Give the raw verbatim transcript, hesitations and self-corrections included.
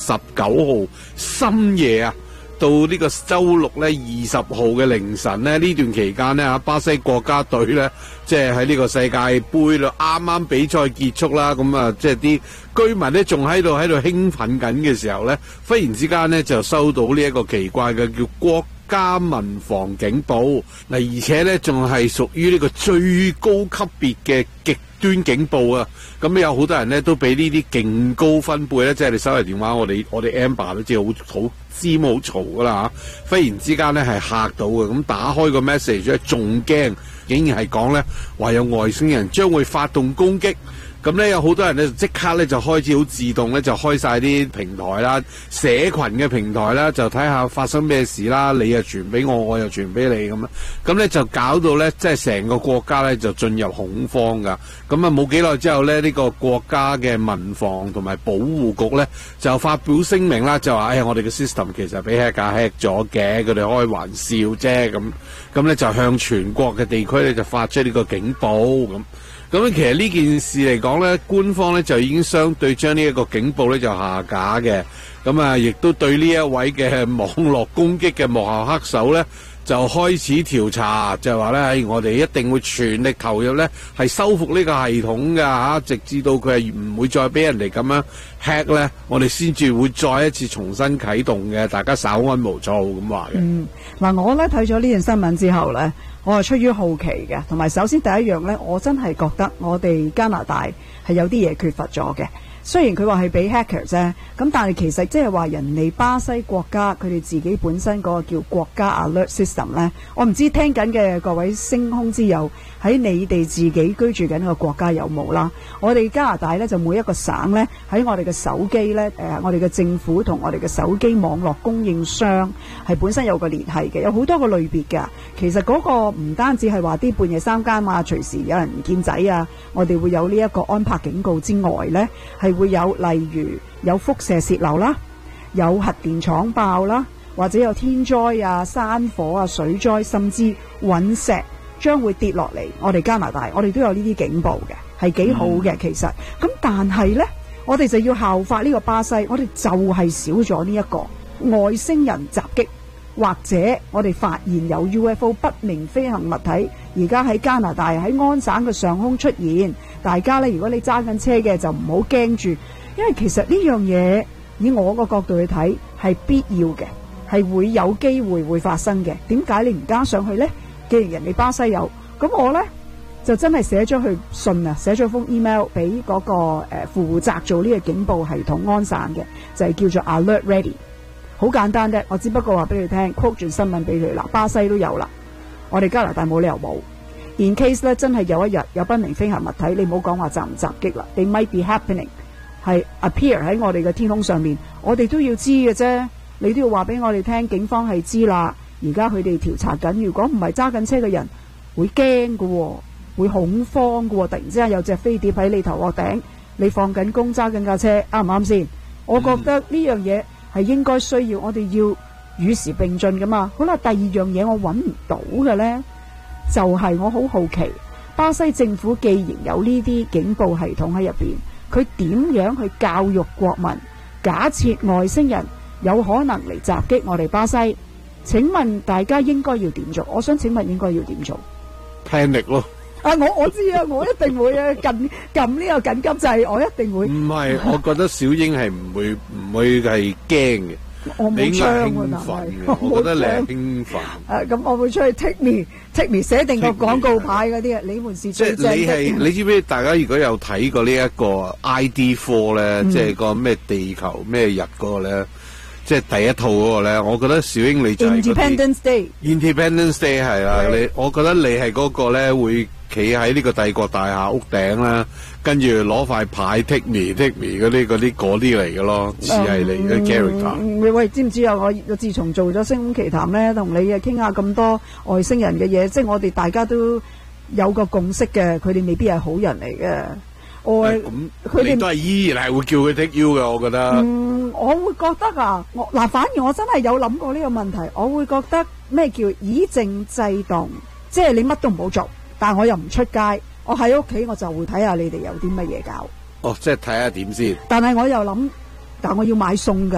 十九號深夜啊，到呢個週六咧二十號嘅凌晨咧，呢段期間呢，巴西國家隊咧即係喺呢個世界盃度啱啱比賽結束啦，咁啊即係啲居民咧仲喺度喺度興奮緊嘅時候咧，忽然之間咧就收到呢一個奇怪嘅叫國家民防警報，嗱而且咧仲係屬於呢個最高級別嘅極端警報啊！咁有好多人咧都俾呢啲勁高分貝咧，即係你手提電話，我哋我哋 Amber 都知好好尖好嘈噶啦嚇，忽然之間咧係嚇到嘅，咁打開個 message 咧仲驚，竟然係講咧話有外星人將會發動攻擊。咁咧有好多人咧即刻咧就開始好自動咧就開晒啲平台啦、社群嘅平台啦，就睇下發生咩事啦，你又傳俾我，我又傳俾你咁樣，咁咧就搞到咧即係成個國家咧就進入恐慌噶。咁啊冇幾耐之後咧，呢個國家嘅民防同埋保護局咧就發表聲明啦，就話哎呀我哋嘅 system 其實俾 hacker hack 咗嘅，佢哋開玩笑啫咁。咁咧就向全國嘅地區咧就發出呢個警報咁。咁其實呢件事嚟講咧，官方咧就已經相對將呢一個警報咧就下架嘅。咁啊，亦都對呢一位嘅網絡攻擊嘅幕後黑手咧，就開始調查，就係話咧，我哋一定會全力投入咧，係修復呢個系統㗎嚇，直至到佢係唔會再俾人哋咁樣 hack 咧，我哋先至會再一次重新啟動嘅。大家稍安毋躁咁話嘅。嗯， 嗱，我咧睇咗呢件新聞之後咧，我係出於好奇嘅，同埋首先第一樣咧，我真係覺得我哋加拿大係有啲嘢缺乏咗嘅。雖然佢話係俾 hacker 啫，咁但係其實即係話人哋巴西國家佢哋自己本身嗰個叫國家 alert system 咧，我唔知聽緊嘅各位星空之友喺你哋自己居住緊個國家有冇啦？我哋加拿大咧就每一個省咧喺我哋嘅手機咧，誒、呃、我哋嘅政府同我哋嘅手機網絡供應商係本身有個聯繫嘅，有好多個類別㗎。其實嗰個唔單止係話啲半夜三更啊，隨時有人唔見仔啊，我哋會有呢一個安柏警告之外咧，係會有例如有輻射洩漏啦，有核電廠爆啦，或者有天災啊、山火啊、水災，甚至隕石將會跌落嚟。我哋加拿大，我哋都有呢啲警報嘅，係幾好嘅。其實咁，但係呢，我哋就要效法呢個巴西，我哋就係少咗呢一個外星人襲擊，或者我哋發現有 U F O 不明飛行物體，而家喺加拿大喺安省嘅上空出現。大家呢，如果你揸緊車嘅就唔好驚住，因為其實呢樣嘢以我個角度去睇係必要嘅，係會有機會會發生嘅。點解你唔加上去呢？既然人哋巴西有，咁我呢就真係寫咗去信啊，寫咗封 email 俾嗰、那個誒負責做呢個警報系統安省嘅，就係、是、叫做 Alert Ready。好簡單啫，我只不過話俾你聽 quote 住新聞俾佢嗱，巴西都有啦，我哋加拿大冇理由冇。In case 咧真係有一日有不明飛行物體，你唔好講話襲唔襲擊啦，你 might be happening 係 appear 喺我哋嘅天空上面，我哋都要知嘅啫。你都要話俾我哋聽，警方係知啦。而家佢哋調查緊，如果唔係揸緊車嘅人會驚嘅，會恐慌嘅。突然之間有隻飛碟喺你頭殼頂，你放緊工揸緊架車，啱唔啱先？我覺得呢樣嘢係應該需要，我哋要與時並進噶嘛。好啦，第二樣嘢我揾唔到嘅呢，就係、是、我好好奇，巴西政府既然有呢啲警報系統喺入邊，佢點樣去教育國民？假設外星人有可能嚟襲擊我哋巴西，請問大家應該要點做？我想請問應該要點做？ panic 咯。 啊，我我知啊，我一定會啊，撳撳呢個緊急掣，我一定會。唔係，我覺得小英係唔會唔會係驚嘅。 我冇槍啊， 但係我覺得你係興奮。 誒，咁我會出去 take me take me 寫定個廣告牌嗰啲啊，你們是最正的。 即係你係你知唔知？大家如果有睇過呢一個 I D four 咧，即係個咩地球咩日嗰個咧，即係第一套嗰個咧，我覺得小英你就係 Independence Day。Independence Day 係啦，你我覺得你係嗰個咧會企喺呢個帝國大廈屋頂啦，跟住攞塊牌 take me take me 嗰啲嗰啲嗰啲嚟嘅咯，似係你嘅 character。 喂喂，知唔知啊？我我自從做咗《星空奇談》咧，同你啊傾下咁多外星人嘅嘢，即係我哋大家都有個共識嘅，佢哋未必係好人嚟嘅。我咁佢哋都係依然係會叫佢 take you 嘅，我覺得。 嗯，我會覺得啊，我嗱，反而我真係有諗過呢個問題，我會覺得咩叫以靜制動，即係你乜都唔好做。但我又唔出街，我喺屋企我就會睇下你哋有啲乜嘢搞。 哦，即係睇下點先。 但係我又諗，但我要買餸㗎。